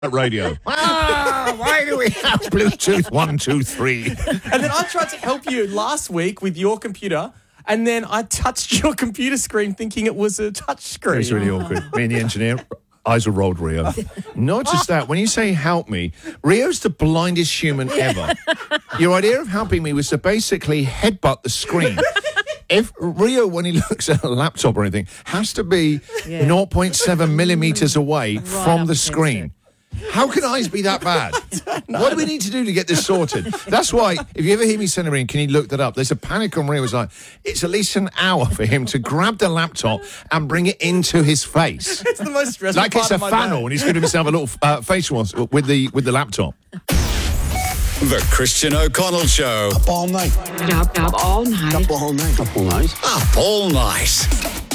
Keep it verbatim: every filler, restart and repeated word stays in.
radio. Ah, why do we have Bluetooth one, two, three? And then I tried to help you last week with your computer, and then I touched your computer screen thinking it was a touch screen. It's really awkward. Me and the engineer, eyes are rolled, Rio. Not just that, when you say help me, Rio's the blindest human ever. Your idea of helping me was to basically headbutt the screen. If Rio, when he looks at a laptop or anything, has to be Yeah. zero point seven millimetres away Right from up the against screen. How can eyes be that bad? What do we need to do to get this sorted? That's why, if you ever hear me send him in, can you look that up? There's a panic on Rio. It's like, it's at least an hour for him to grab the laptop and bring it into his face. It's the most stressful Like part it's a of my funnel, day. and he's giving himself a little uh, face wash with the, with the laptop. The Christian O'Connell Show. Up all night. Up, up all night. Up all night. Up all night. Up all night.